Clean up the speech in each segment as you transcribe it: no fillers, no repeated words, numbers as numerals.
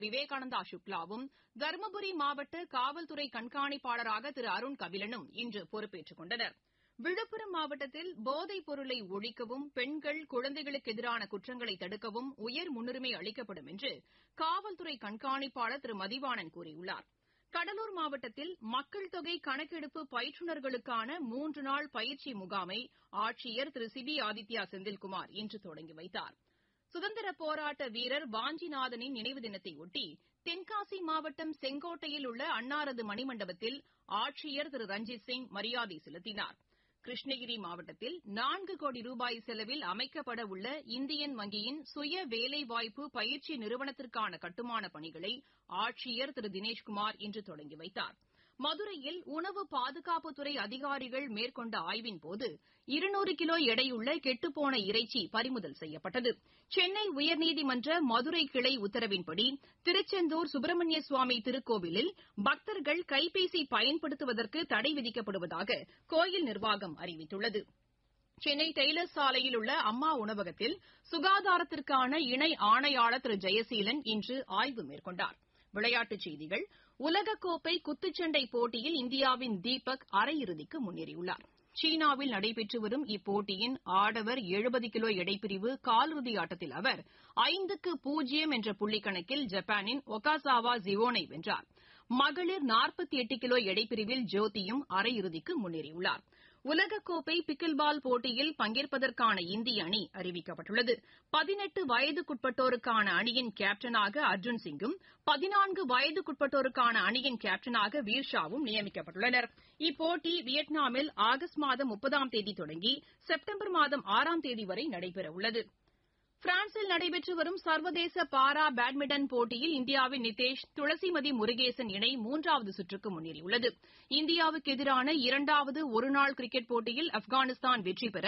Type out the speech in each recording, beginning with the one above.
விவேகானந்தா சுக்லாவும், தருமபுரி மாவட்ட காவல்துறை கண்காணிப்பாளராக திரு அருண் கபிலனும் இன்று பொறுப்பேற்றுக் கொண்டனர். விழுப்புரம் மாவட்டத்தில் போதைப் பொருளை ஒழிக்கவும், பெண்கள், குழந்தைகளுக்கு எதிரான குற்றங்களை தடுக்கவும் உயர் முன்னுரிமை அளிக்கப்படும் என்று காவல்துறை கண்காணிப்பாளர் திரு மதிவாணன் கூறியுள்ளார். கடலூர் மாவட்டத்தில் மக்கள் தொகை கணக்கெடுப்பு பயிற்றுநர்களுக்கான 3 நாள் பயிற்சி முகாமை ஆட்சியர் திரு சி பி ஆதித்யா செந்தில்குமார் இன்று தொடங்கி வைத்தார். சுதந்திரப் போராட்ட வீரர் வாஞ்சிநாதனின் நினைவு தினத்தையொட்டி தென்காசி மாவட்டம் செங்கோட்டையில் உள்ள அன்னாரது மணிமண்டபத்தில் ஆட்சியர் திரு ரஞ்சித் சிங் மரியாதை செலுத்தினார். கிருஷ்ணகிரி மாவட்டத்தில் 4 கோடி ரூபாய் செலவில் அமைக்கப்பட உள்ள இந்தியன் வங்கியின் சுய வேலைவாய்ப்பு பயிற்சி நிறுவனத்திற்கான கட்டுமானப் பணிகளை ஆட்சியர் திரு தினேஷ்குமார் இன்று தொடங்கி வைத்தார். மதுரையில் உணவு பாதுகாப்புத்துறை அதிகாரிகள் மேற்கொண்ட ஆய்வின்போது 200 கிலோ எடையுள்ள கெட்டுப்போன இறைச்சி பறிமுதல் செய்யப்பட்டது. சென்னை உயர்நீதிமன்ற மதுரை கிளை உத்தரவின்படி திருச்செந்தூர் சுப்பிரமணிய சுவாமி திருக்கோவிலில் பக்தர்கள் கைபேசி பயன்படுத்துவதற்கு தடை விதிக்கப்படுவதாக கோயில் நிர்வாகம் அறிவித்துள்ளது. சென்னை டெய்லர் சாலையில் உள்ள அம்மா உணவகத்தில் சுகாதாரத்திற்கான இணை ஆணையாளர் திரு ஜெயசீலன் இன்று ஆய்வு மேற்கொண்டார். விளையாட்டுச் செய்திகள். உலகக்கோப்பை குத்துச்சண்டை போட்டியில் இந்தியாவின் தீபக் அரையிறுதிக்கு முன்னேறியுள்ளார். சீனாவில் நடைபெற்று வரும் இப்போட்டியின் ஆடவர் 70 கிலோ எடைப்பிரிவு காலிறுதி ஆட்டத்தில் அவர் 5-0 என்ற புள்ளிக்கணக்கில் ஜப்பானின் ஒகாசாவா ஜிவோனை வென்றார். மகளிர் 48 கிலோ எடைப்பிரிவில் ஜோதியும் அரையிறுதிக்கு முன்னேறியுள்ளார். உலகக்கோப்பை பிக்கில் பால் போட்டியில் பங்கேற்பதற்கான இந்திய அணி அறிவிக்கப்பட்டுள்ளது. 18 வயதுக்குட்பட்டோருக்கான அணியின் கேப்டனாக அர்ஜுன் சிங்கும், 14 வயதுக்குட்பட்டோருக்கான அணியின் கேப்டனாக வீர்ஷாவும் நியமிக்கப்பட்டுள்ளனர். இப்போட்டி வியட்நாமில் ஆகஸ்ட் மாதம் 30ஆம் தேதி தொடங்கி செப்டம்பர் மாதம் 6ஆம் தேதி வரை நடைபெறவுள்ளது. பிரான்சில் நடைபெற்று வரும் சர்வதேச பாரா பேட்மிண்டன் போட்டியில் இந்தியாவின் நிதேஷ், துளசிமதி முருகேசன் இணை 3வது சுற்றுக்கு முன்னேறியுள்ளது. இந்தியாவுக்கு எதிரான 2வது ஒருநாள் கிரிக்கெட் போட்டியில் ஆப்கானிஸ்தான் வெற்றி பெற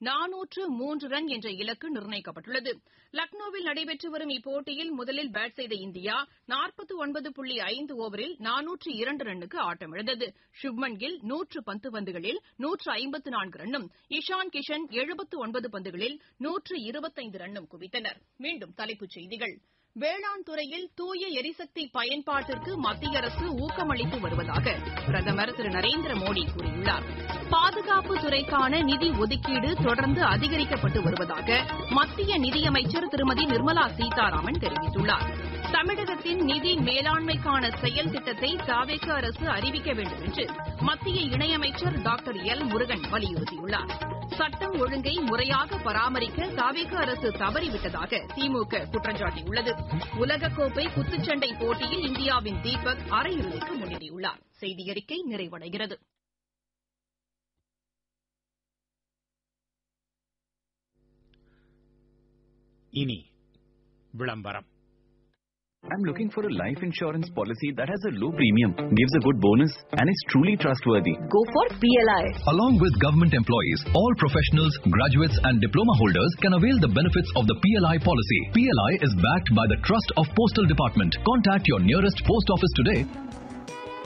403 ரன் என்ற இலக்கு நிர்ணயிக்கப்பட்டுள்ளது. லக்னோவில் நடைபெற்று வரும் இப்போட்டியில் முதலில் பேட் செய்த இந்தியா 49.5 ஓவரில் 402 ரன்னுக்கு ஆட்டமிழந்தது. சுப்மன் கில் 110 பந்துகளில் 154 ரன்னும், இஷான் கிஷன் 79 பந்துகளில் 125 ரன்னும் குவித்தனர். மீண்டும் தலைப்புச் செய்திகள். வேளாண் துறையில் தூய எரிசக்தி பயன்பாட்டிற்கு மத்திய அரசு ஊக்கமளித்து வருவதாக பிரதமர் திரு நரேந்திர மோடி கூறியுள்ளார். பாதுகாப்பு துறைக்கான நிதி ஒதுக்கீடு தொடர்ந்து அதிகரிக்கப்பட்டு வருவதாக மத்திய நிதியமைச்சர் திருமதி நிர்மலா சீதாராமன் தெரிவித்துள்ளார். தமிழகத்தின் நிதி மேலாண்மைக்கான செயல் திட்டத்தை தவேக அரசு அறிவிக்க வேண்டும் என்று மத்திய இணையமைச்சர் டாக்டர் எல் முருகன் வலியுறுத்தியுள்ளார். சட்டம் ஒழுங்கை முறையாக பராமரிக்க தவேக அரசு தவறிவிட்டதாக திமுக குற்றம் சாட்டியுள்ளது. உலகக்கோப்பை குத்துச்சண்டை போட்டியில் இந்தியாவின் தீபக் அரையிறுதிக்கு முன்னேறியுள்ளார். செய்தியறிக்கை நிறைவடைகிறது. இனி விளம்பரம். I'm looking for a life insurance policy that has a low premium, gives a good bonus, and is truly trustworthy. Go for PLI. Along with government employees, all professionals, graduates, and diploma holders can avail the benefits of the PLI policy. PLI is backed by the trust of Postal Department. Contact your nearest post office today.